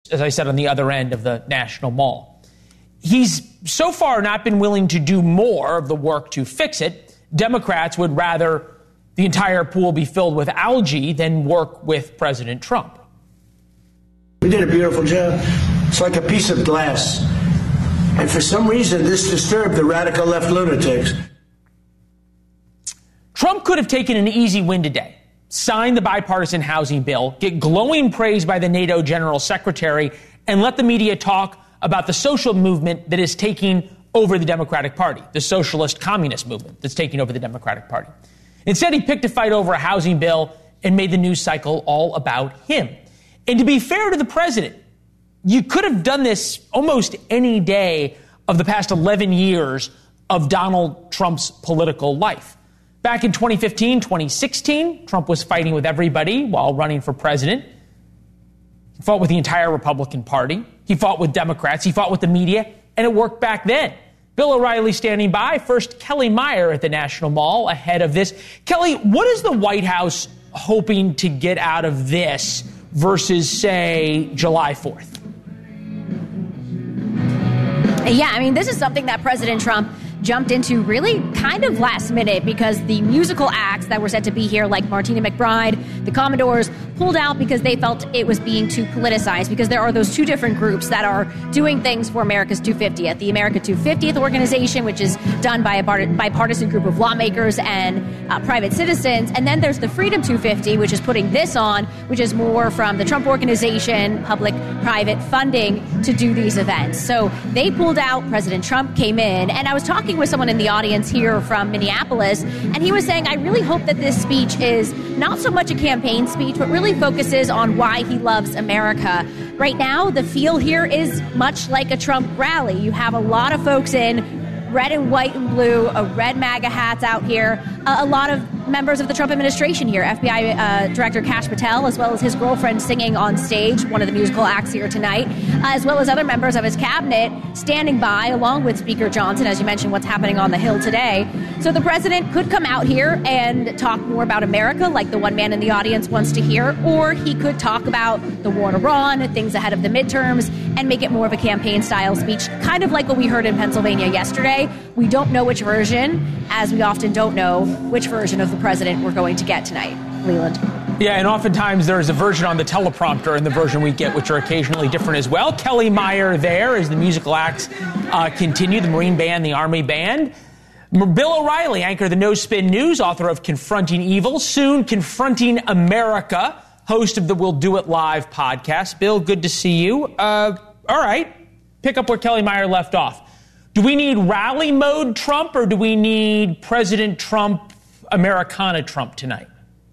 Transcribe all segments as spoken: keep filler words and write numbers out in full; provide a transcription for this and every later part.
as I said, on the other end of the National Mall. He's so far not been willing to do more of the work to fix it. Democrats would rather the entire pool be filled with algae than work with President Trump. We did a beautiful job. It's like a piece of glass. And for some reason, this disturbed the radical left lunatics. Trump could have taken an easy win today, sign the bipartisan housing bill, get glowing praise by the NATO General Secretary, and let the media talk about the social movement that is taking over the Democratic Party, the socialist communist movement that's taking over the Democratic Party. Instead, he picked a fight over a housing bill and made the news cycle all about him. And to be fair to the president, you could have done this almost any day of the past eleven years of Donald Trump's political life. Back in twenty fifteen, twenty sixteen, Trump was fighting with everybody while running for president. He fought with the entire Republican Party. He fought with Democrats. He fought with the media, and it worked back then. Bill O'Reilly standing by. First, Kelly Meyer at the National Mall ahead of this. Kelly, what is the White House hoping to get out of this versus, say, July fourth? Yeah, I mean, this is something that President Trump jumped into really kind of last minute because the musical acts that were set to be here, like Martina McBride, the Commodores, pulled out because they felt it was being too politicized, because there are those two different groups that are doing things for America's two hundred fiftieth. The America two hundred fiftieth organization, which is done by a bipartisan group of lawmakers and uh, private citizens. And then there's the Freedom two hundred fifty, which is putting this on, which is more from the Trump organization, public-private funding to do these events. So they pulled out, President Trump came in, and I was talking with someone in the audience here from Minneapolis, and he was saying, I really hope that this speech is not so much a campaign speech, but really focuses on why he loves America. Right now, the feel here is much like a Trump rally. You have a lot of folks in red and white and blue, a red MAGA hats out here, uh, a lot of members of the Trump administration here, F B I uh, Director Kash Patel, as well as his girlfriend singing on stage, one of the musical acts here tonight, uh, as well as other members of his cabinet standing by, along with Speaker Johnson, as you mentioned, what's happening on the Hill today. So the president could come out here and talk more about America, like the one man in the audience wants to hear, or he could talk about the war in Iran, things ahead of the midterms, and make it more of a campaign-style speech, kind of like what we heard in Pennsylvania yesterday. We don't know which version, as we often don't know which version of the president we're going to get tonight. Leland. Yeah, and oftentimes there is a version on the teleprompter and the version we get, which are occasionally different as well. Kelly Meyer there as the musical acts uh, continue, the Marine Band, the Army Band. Bill O'Reilly, anchor of the No Spin News, author of Confronting Evil, soon Confronting America, host of the We'll Do It Live podcast. Bill, good to see you. Uh, all right, pick up where Kelly Meyer left off. Do we need rally mode Trump, or do we need President Trump, Americana Trump tonight?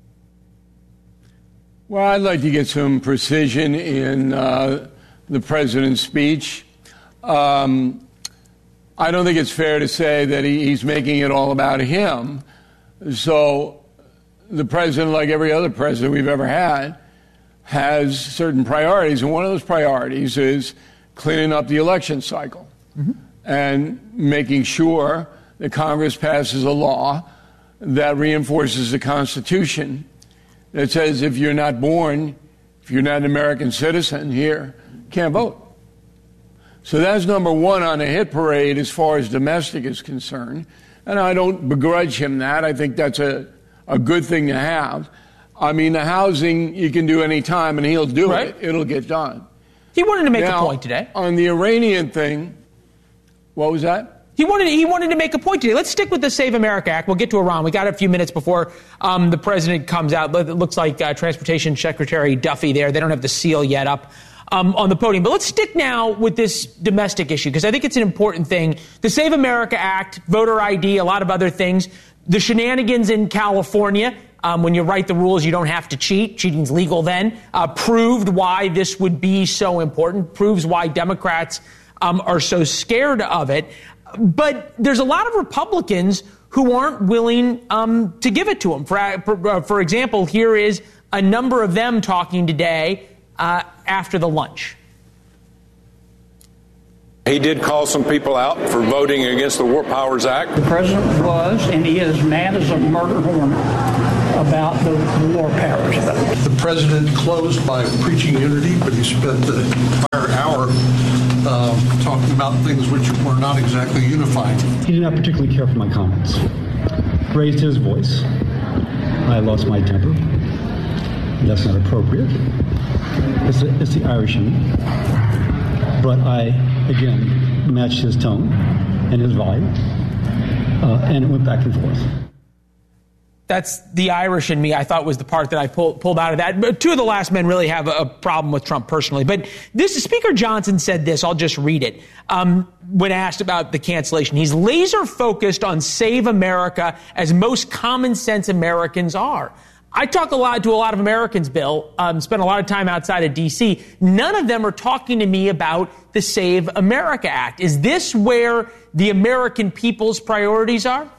Well, I'd like to get some precision in uh, the president's speech. Um, I don't think it's fair to say that he, he's making it all about him. So the president, like every other president we've ever had, has certain priorities. And one of those priorities is cleaning up the election cycle. Mm-hmm. And making sure that Congress passes a law that reinforces the Constitution that says if you're not born, if you're not an American citizen here, you can't vote. So that's number one on a hit parade as far as domestic is concerned. And I don't begrudge him that. I think that's a, a good thing to have. I mean, the housing you can do any time, and he'll do right. it. It'll get done. He wanted to make now, a point today. On the Iranian thing, what was that? He wanted he wanted to make a point today. Let's stick with the Save America Act. We'll get to Iran. We got a few minutes before um, the president comes out. It looks like uh, Transportation Secretary Duffy there. They don't have the seal yet up um, on the podium. But let's stick now with this domestic issue, because I think it's an important thing. The Save America Act, voter I D, a lot of other things. The shenanigans in California, um, when you write the rules, you don't have to cheat. Cheating's legal then. Uh, proved why this would be so important. Proves why Democrats um, are so scared of it. But there's a lot of Republicans who aren't willing um, to give it to him. For, for, for example, here is a number of them talking today uh, after the lunch. He did call some people out for voting against the War Powers Act. The president was, and he is mad as a murder hornet. about the, the war powers. The president closed by preaching unity, but he spent the entire hour uh, talking about things which were not exactly unifying. He did not particularly care for my comments. Raised his voice. I lost my temper. That's not appropriate. It's the, it's the Irish in me. But I, again, matched his tone and his volume, uh, and it went back and forth. That's the Irish in me, I thought, was the part that I pulled pulled out of that. But two of the last men really have a, a problem with Trump personally. But this Speaker Johnson said this. I'll just read it. Um, when asked about the cancellation, he's laser focused on Save America, as most common sense Americans are. I talk a lot to a lot of Americans, Bill, um, spend a lot of time outside of D C. None of them are talking to me about the Save America Act. Is this where the American people's priorities are?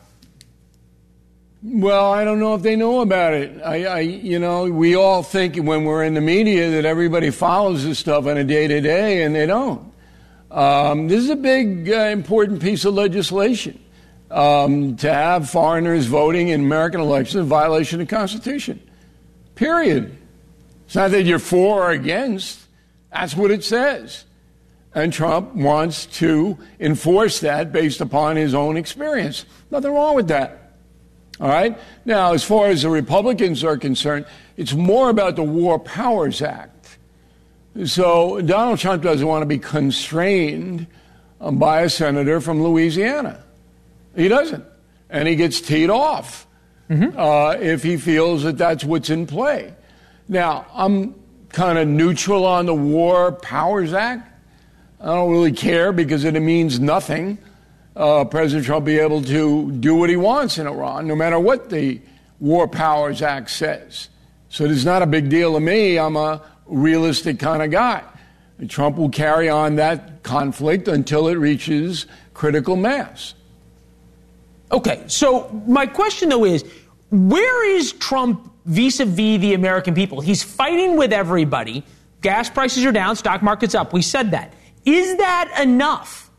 Well, I don't know if they know about it. I, I, you know, we all think when we're in the media that everybody follows this stuff on a day-to-day, and they don't. Um, this is a big, uh, important piece of legislation. Um, to have foreigners voting in American elections in violation of the Constitution. Period. It's not that you're for or against. That's what it says. And Trump wants to enforce that based upon his own experience. Nothing wrong with that. All right? Now, as far as the Republicans are concerned, it's more about the War Powers Act. So Donald Trump doesn't want to be constrained um, by a senator from Louisiana. He doesn't. And he gets teed off mm-hmm. uh, if he feels that that's what's in play. Now, I'm kind of neutral on the War Powers Act. I don't really care because it means nothing. Uh, President Trump be able to do what he wants in Iran, no matter what the War Powers Act says. So it's not a big deal to me. I'm a realistic kind of guy. And Trump will carry on that conflict until it reaches critical mass. Okay, so my question, though, is where is Trump vis-a-vis the American people? He's fighting with everybody. Gas prices are down, stock market's up. We said that. Is that enough?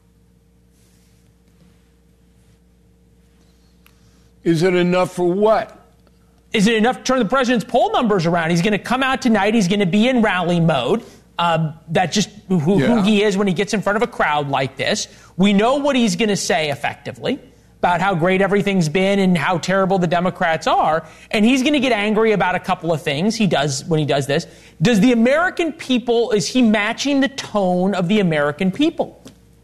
Is it enough for what? Is it enough to turn the president's poll numbers around? He's going to come out tonight. He's going to be in rally mode. Um, that's just who, yeah. who he is when he gets in front of a crowd like this. We know what he's going to say effectively about how great everything's been and how terrible the Democrats are. And he's going to get angry about a couple of things he does when he does this. Does the American people, is he matching the tone of the American people?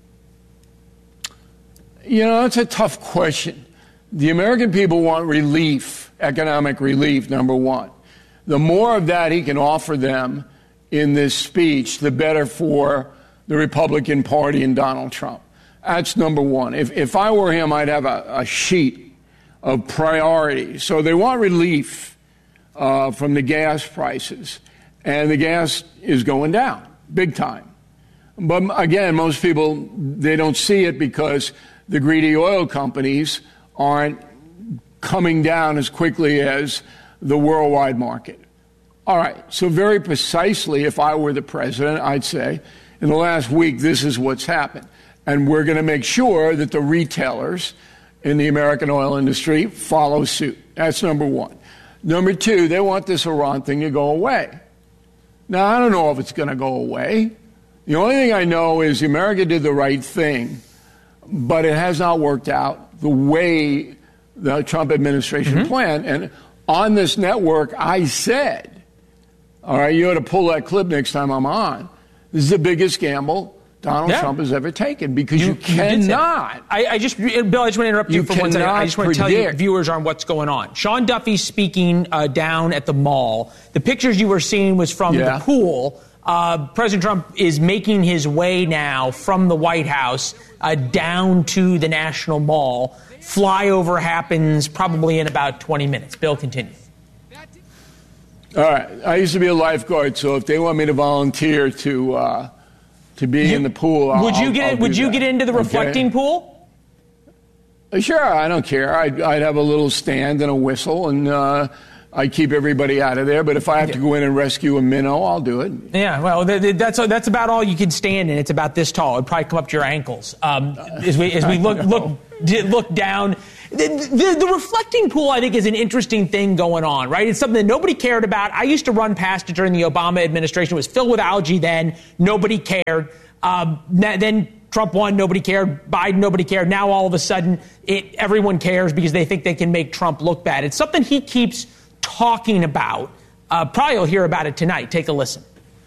You know, that's a tough question. The American people want relief, economic relief, number one. The more of that he can offer them in this speech, the better for the Republican Party and Donald Trump. That's number one. If if I were him, I'd have a, a sheet of priorities. So they want relief uh, from the gas prices, and the gas is going down big time. But again, most people, they don't see it because the greedy oil companies aren't coming down as quickly as the worldwide market. All right, so very precisely, if I were the president, I'd say, in the last week, this is what's happened. And we're going to make sure that the retailers in the American oil industry follow suit. That's number one. Number two, they want this Iran thing to go away. Now, I don't know if it's going to go away. The only thing I know is America did the right thing, but it has not worked out the way the Trump administration mm-hmm. planned. And on this network, I said, all right, you ought to pull that clip next time I'm on. This is the biggest gamble Donald yeah. Trump has ever taken, because you, you cannot. I, I just, Bill, I just want to interrupt you, you for one second. I just want to tell you, viewers, on what's going on. Sean Duffy's speaking uh, down at the mall. The pictures you were seeing was from yeah. the pool. Uh, President Trump is making his way now from the White House uh, down to the National Mall. Flyover happens probably in about twenty minutes. Bill, continue. All right. I used to be a lifeguard, so if they want me to volunteer to uh, to be you, in the pool, I'll, would you get I'll would you that. get into the reflecting okay. pool? Sure, I don't care. I'd, I'd have a little stand and a whistle, and uh, I'd keep everybody out of there. But if I have to go in and rescue a minnow, I'll do it. Yeah, well, that's that's about all you can stand in. It's about this tall. It'd probably come up to your ankles. Um, as we as we look look look down. The, the, the reflecting pool, I think, is an interesting thing going on, right? It's something that nobody cared about. I used to run past it during the Obama administration. It was filled with algae then. Nobody cared. Um, then Trump won. Nobody cared. Biden, nobody cared. Now, all of a sudden, it, everyone cares because they think they can make Trump look bad. It's something he keeps talking about. Uh, probably you'll hear about it tonight. Take a listen.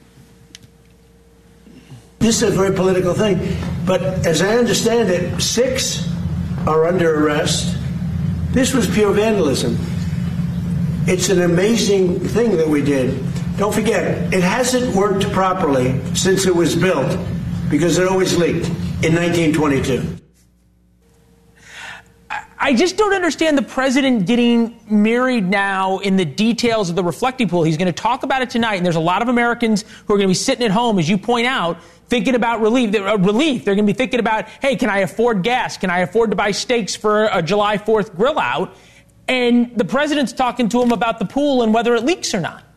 This is a very political thing, but as I understand it, six are under arrest. This was pure vandalism. It's an amazing thing that we did. Don't forget, it hasn't worked properly since it was built because it always leaked in nineteen twenty-two. I just don't understand the president getting married now in the details of the reflecting pool. He's going to talk about it tonight, and there's a lot of Americans who are going to be sitting at home, as you point out, thinking about relief. Uh, relief. They're going to be thinking about, hey, can I afford gas? Can I afford to buy steaks for a July fourth grill out? And the president's talking to him about the pool and whether it leaks or not.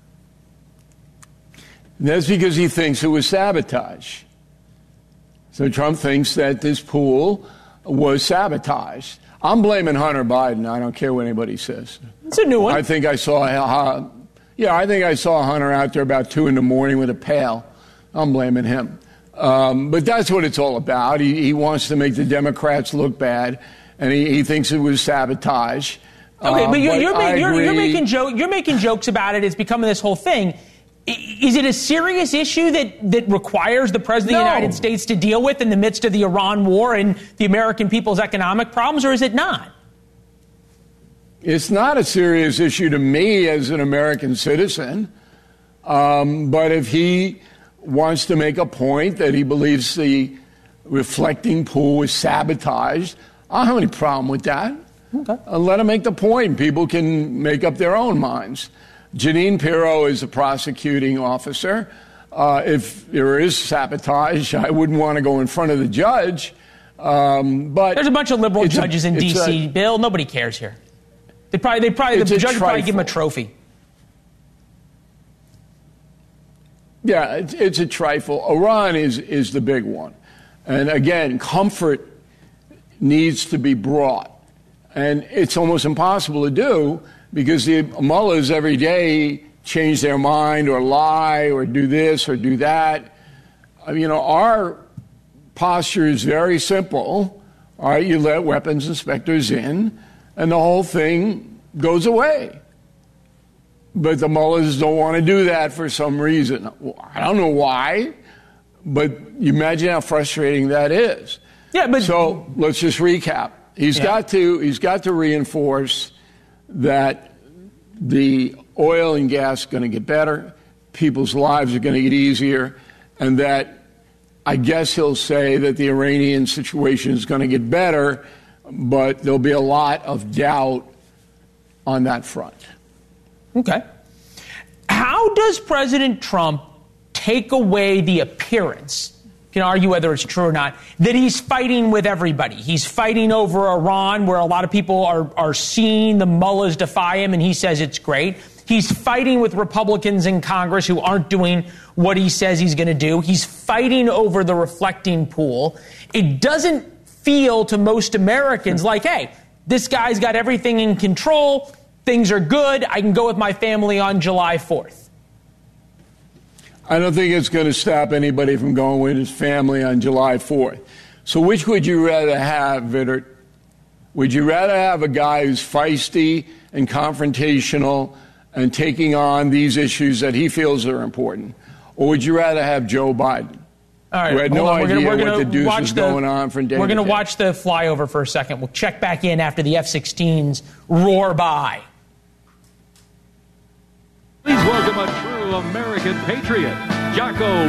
That's because he thinks it was sabotage. So Trump thinks that this pool was sabotaged. I'm blaming Hunter Biden. I don't care what anybody says. It's a new one. I think I saw, uh, yeah, I think I saw Hunter out there about two in the morning with a pail. I'm blaming him. Um, but that's what it's all about. He, he wants to make the Democrats look bad, and he, he thinks it was sabotage. Okay, but you're, uh, you're, but you're, you're making joke, you're making jokes about it. It's becoming this whole thing. Is it a serious issue that, that requires the President of the No. United States to deal with in the midst of the Iran war and the American people's economic problems, or is it not? It's not a serious issue to me as an American citizen. Um, but if he wants to make a point that he believes the reflecting pool was sabotaged, I don't have any problem with that. Okay. Uh, let him make the point. People can make up their own minds. Jeanine Pirro is a prosecuting officer. Uh, if there is sabotage, I wouldn't want to go in front of the judge. Um, but there's a bunch of liberal it's judges a, in D C. A, Bill, nobody cares here. They probably, they probably, the judge would probably give him a trophy. Yeah, it's, it's a trifle. Iran is is the big one, and again, comfort needs to be brought, and it's almost impossible to do. Because the mullahs every day change their mind or lie or do this or do that. I mean, you know, our posture is very simple. All right, you let weapons inspectors in, and the whole thing goes away. But the mullahs don't want to do that for some reason. I don't know why, but you imagine how frustrating that is. Yeah, but so let's just recap. He's yeah. got to he's got to reinforce that the oil and gas are going to get better, people's lives are going to get easier, and that I guess he'll say that the Iranian situation is going to get better, but there'll be a lot of doubt on that front. Okay. How does President Trump take away the appearance, you can argue whether it's true or not, that he's fighting with everybody? He's fighting over Iran, where a lot of people are, are seeing the mullahs defy him, and he says it's great. He's fighting with Republicans in Congress who aren't doing what he says he's going to do. He's fighting over the reflecting pool. It doesn't feel to most Americans like, hey, this guy's got everything in control. Things are good. I can go with my family on July fourth. I don't think it's going to stop anybody from going with his family on July fourth. So which would you rather have, Vittert? Would you rather have a guy who's feisty and confrontational and taking on these issues that he feels are important? Or would you rather have Joe Biden, All right, who had no on. idea we're gonna, we're what gonna the deuce watch was the, going on from day We're to going to day? watch the flyover for a second. We'll check back in after the F sixteens roar by. Please welcome a true American patriot, Jocko